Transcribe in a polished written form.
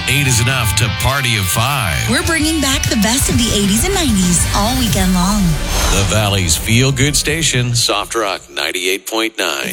8 is enough to party of 5. We're bringing back the best of the 80s and 90s all weekend long. The Valley's feel-good station, Soft Rock 98.9.